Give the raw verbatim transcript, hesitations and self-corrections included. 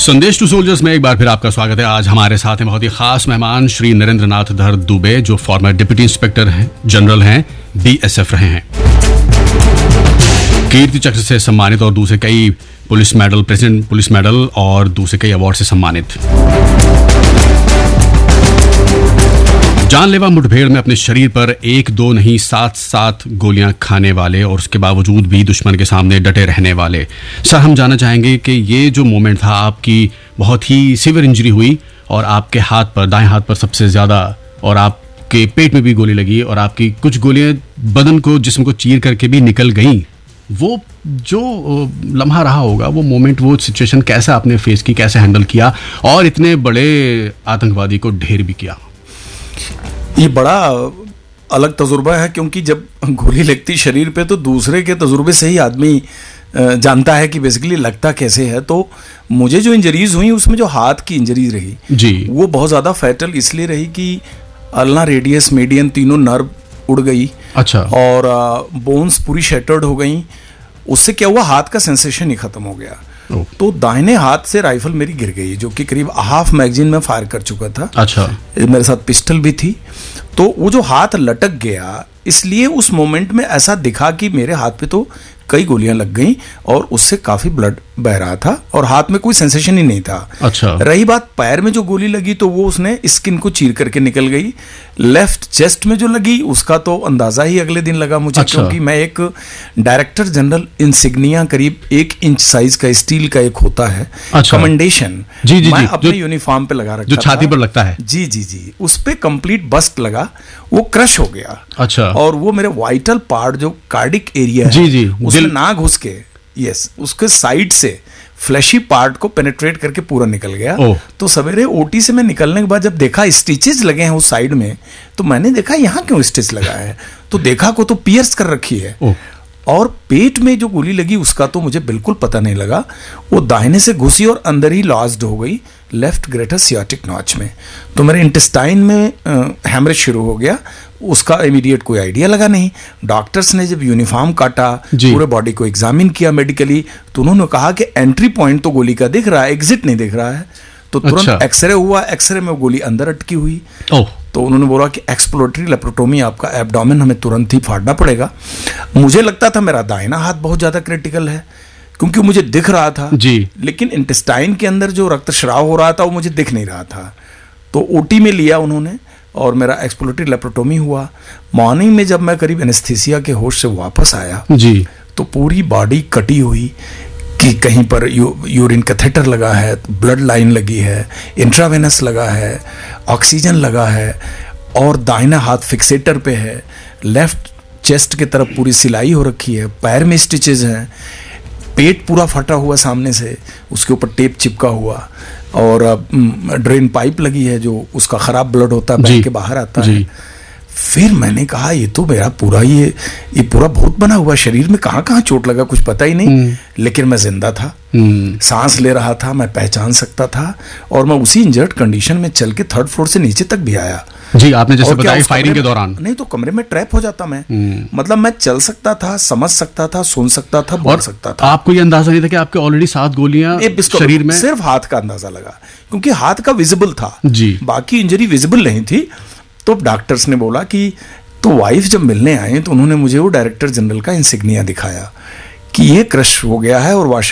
संदेश to soldiers में एक बार फिर आपका स्वागत है। आज हमारे साथ हैं बहुत ही खास मेहमान श्री नरेंद्र नाथ धर दुबे, जो फॉर्मर डिप्टी इंस्पेक्टर हैं, जनरल हैं, बीएसएफ रहे हैं, कीर्ति चक्र से सम्मानित और दूसरे कई police medal, president police medal और दूसरे कई अवार्ड से सम्मानित। जानलेवा मुठभेड़ में अपने शरीर पर एक दो नहीं सात सात गोलियां खाने वाले और उसके बावजूद भी दुश्मन के सामने डटे रहने वाले। सर, हम जानना चाहेंगे कि ये जो मोमेंट था, आपकी बहुत ही सीवियर इंजरी हुई और आपके हाथ पर, दाएं हाथ पर सबसे ज़्यादा, और आपके पेट में भी गोली लगी और आपकी कुछ गोलियां बदन को, जिस्म को चीर करके भी निकल गईं। वो जो लम्हा रहा होगा, वो मोमेंट, वो सिचुएशन कैसे आपने फेस की, कैसे हैंडल किया और इतने बड़े आतंकवादी को ढेर भी किया? ये बड़ा अलग तजुर्बा है, क्योंकि जब गोली लगती शरीर पे तो दूसरे के तजुर्बे से ही आदमी जानता है कि बेसिकली लगता कैसे है। तो मुझे जो इंजरीज हुई उसमें जो हाथ की इंजरीज रही जी, वो बहुत ज़्यादा फैटल इसलिए रही कि अल्ना, रेडियस, मीडियन तीनों नर्व उड़ गई। अच्छा। और बोन्स पूरी शैटर्ड हो गई। उससे क्या हुआ, हाथ का सेंसेशन ही खत्म हो गया। तो दाहिने हाथ से राइफल मेरी गिर गई, जो कि करीब हाफ मैगजीन में फायर कर चुका था। अच्छा। मेरे साथ पिस्टल भी थी। तो वो जो हाथ लटक गया, इसलिए उस मोमेंट में ऐसा दिखा कि मेरे हाथ पे तो कई गोलियां लग गईं और उससे काफी ब्लड बह रहा था और हाथ में कोई सेंसेशन ही नहीं था। अच्छा। रही बात पैर में जो गोली लगी, तो वो उसने स्किन को चीर करके निकल गई। लेफ्ट चेस्ट में जो लगी उसका तो अंदाजा ही अगले दिन लगा मुझे। अच्छा। क्योंकि मैं एक डायरेक्टर जनरल इंसिग्निया, करीब एक इंच साइज का स्टील का एक होता है। अच्छा। कमेंडेशन जी जी मैं जी, अपने यूनिफॉर्म पे लगा रखा, जो छाती पर लगता है। जी जी जी, उस पे कंप्लीट बस्ट लगा, वो क्रश हो गया। अच्छा। और वो मेरे वाइटल पार्ट जो कार्डिक एरिया है, जी जी, उसमें ना घुस के, यस, उसके साइड से फ्लैशी पार्ट को पेनिट्रेट करके पूरा निकल गया। तो सवेरे ओटी से मैं निकलने के बाद जब देखा स्टिचेस लगे हैं उस साइड में, तो मैंने देखा यहाँ क्यों स्टिच लगा है, तो देखा को तो पियर्स कर रखी है। ओ। और पेट में जो गोली लगी उसका तो मुझे बिल्कुल पता नहीं लगा। वो दाहिने से घुसी और अंदर ही लॉज्ड हो गई लेफ्ट ग्रेटर सियाटिक नॉच में। तो मेरे इंटेस्टाइन में हैमरेज शुरू हो गया। उसका इमीडिएट कोई आइडिया लगा नहीं। डॉक्टर्स ने जब यूनिफॉर्म काटा, पूरे बॉडी को एग्जामिन किया मेडिकली, तो उन्होंने कहा कि एंट्री पॉइंट तो गोली का दिख रहा है, एग्जिट नहीं दिख रहा है। तो तुरंत अच्छा। एक्सरे हुआ, एक्सरे में गोली अंदर अटकी हुई। ओह। तो उन्होंने बोला कि एक्सप्लोरेटरी लेप्रोटोमी, आपका एब्डोमेन हमें तुरंत ही फाड़ना पड़ेगा। मुझे लगता था मेरा दाहिना हाथ बहुत ज्यादा क्रिटिकल है, क्योंकि मुझे दिख रहा था जी, लेकिन इंटेस्टाइन के अंदर जो रक्तस्राव हो रहा था वो मुझे दिख नहीं रहा था। तो ओटी में लिया उन्होंने और मेरा एक्सप्लोरेटरी लेप्रोटोमी हुआ। मॉर्निंग में जब मैं करीब एनेस्थीसिया के होश से वापस आया जी, तो पूरी बॉडी कटी हुई कि कहीं पर यू, यूरिन कैथेटर लगा है, ब्लड लाइन लगी है, इंट्रावेनस लगा है, ऑक्सीजन लगा है और दाहिना हाथ फिक्सेटर पे है। लेफ्ट चेस्ट की तरफ पूरी सिलाई हो रखी है, पैर में स्टिचेस हैं, पेट पूरा फटा हुआ सामने से, उसके ऊपर टेप चिपका हुआ और ड्रेन पाइप लगी है जो उसका खराब ब्लड होता है बह के बाहर आता है। फिर मैंने कहा ये तो मेरा पूरा ये ये पूरा भूत बना हुआ, शरीर में कहाँ कहाँ चोट लगा कुछ पता ही नहीं, लेकिन मैं जिंदा था, सांस ले रहा था, मैं पहचान सकता था और मैं उसी इंजर्ड कंडीशन में चल के थर्ड फ्लोर से नीचे तक भी आया। जी, आपने जैसे बताया फायरिंग के दौरान। नहीं तो कमरे में ट्रैप हो जाता मैं, मतलब मैं चल सकता था, समझ सकता था, सुन सकता था, बोल सकता था। आपको ये अंदाजा नहीं था कि आपके ऑलरेडी सात गोलियां शरीर में? सिर्फ हाथ का अंदाजा लगा, क्योंकि हाथ का विजिबल था जी, बाकी इंजरी विजिबल नहीं थी। तो डॉक्टर्स ने बोला कि, तो वाइफ जब मिलने आए तो उन्होंने मुझे वो डायरेक्टर जनरल का इंसिग्निया दिखाया कि ये क्रश हो गया है और वाश